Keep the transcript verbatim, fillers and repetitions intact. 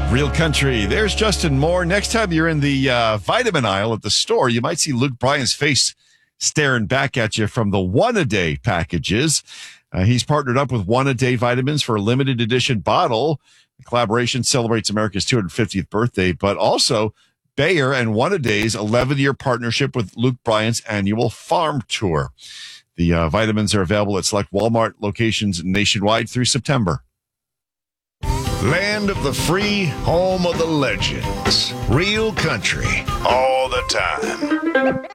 Real country. There's Justin Moore. Next time you're in the uh, vitamin aisle at the store, you might see Luke Bryan's face staring back at you from the one-a-day packages. Uh, he's partnered up with one-a-day vitamins for a limited edition bottle. The collaboration celebrates America's two hundred fiftieth birthday, but also Bayer and one-a-day's eleven-year partnership with Luke Bryan's annual farm tour. The uh, vitamins are available at select Walmart locations nationwide through September. Land of the free, home of the legends. Real country, all the time.